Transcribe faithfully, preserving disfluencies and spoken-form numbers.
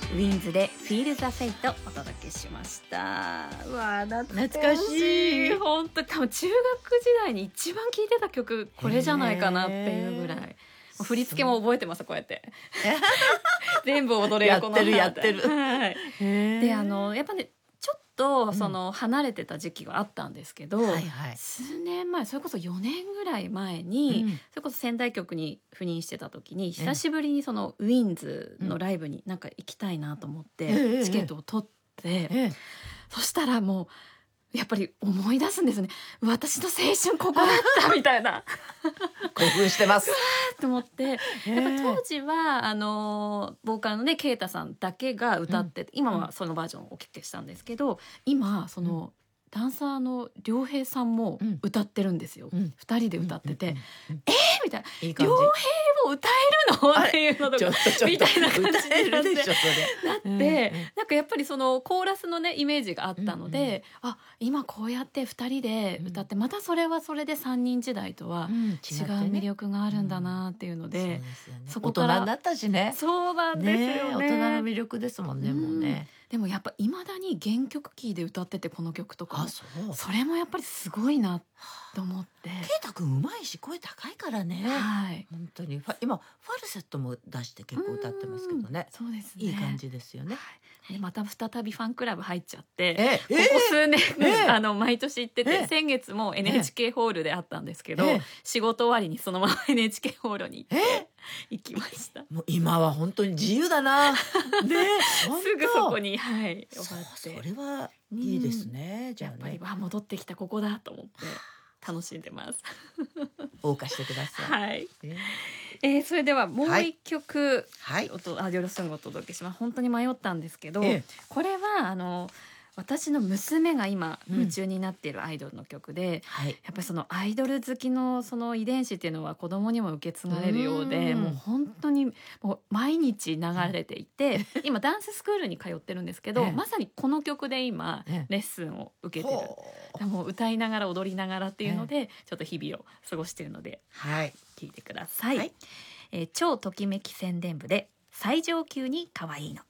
ウィンズでフィールザフェイトお届けしました。うわ懐かしい。 本当多分中学時代に一番聴いてた曲これじゃないかなっていうぐらい、振り付けも覚えてます。こうやって全部踊れるこのやってるやってる、 はい、であのやっぱねちょっとその離れてた時期があったんですけど、うんはいはい、数年前それこそよねんぐらい前に、うん、それこそ仙台局に赴任してた時に久しぶりにそのウィンズのライブになんか行きたいなと思って、うん、チケットを取って、ええ、そしたらもうやっぱり思い出すんですね。私の青春ここだったみたいな興奮してますと思って、やっぱ当時はあのボーカルのねケイタさんだけが歌ってて、うん、今はそのバージョンをお聞きしたんですけど、今その、うんダンサーの良平さんも歌ってるんですよ、うん、ふたりで歌ってて、うんうんうん、えーみたいな、良平も歌えるのっていうのとかみたいな感じになってなって、うんうん、なんかやっぱりそのコーラスのねイメージがあったので、うんうん、あ今こうやってふたりで歌って、うん、またそれはそれでさんにん時代とは違う魅力があるんだなっていうので、うんうん そ, うね、そこから大人になったしね。 そうなんですよね、 ね、大人の魅力ですもんね、うん、もうね。 でもやっぱいまだに原曲キーで歌っててこの曲とかも そ, それもやっぱりすごいなと思って。ケイタ君うまいし声高いからね、はい、本当に今ファルセットも出して結構歌ってますけどね。 そうですね、 いい感じですよね、はい、 でまた再びファンクラブ入っちゃって、えここ数年、えあの毎年行ってて、え先月も エヌエイチケー ホールであったんですけど、え仕事終わりにそのまま エヌエイチケー ホールに行って、え行きました。 もう今は本当に自由だなねすぐそこに、はい、終わって、 それはいいですね、うん、じゃあね、 やっぱりわ戻ってきたここだと思って楽しんでます謳歌してください、 はいえーえー、それではもう一曲、 はい、 おとあよろしくお届けします。本当に迷ったんですけど、 えー、 これはあの私の娘が今夢中になっているアイドルの曲で、うんはい、やっぱりそのアイドル好きのその遺伝子っていうのは子供にも受け継がれるようで、うもう本当にもう毎日流れていて、うん、今ダンススクールに通ってるんですけど、まさにこの曲で今レッスンを受けてる、もう歌いながら踊りながらっていうのでちょっと日々を過ごしているので、はい、聞いてください、はいえー、超ときめき宣伝部で最上級に可愛いの。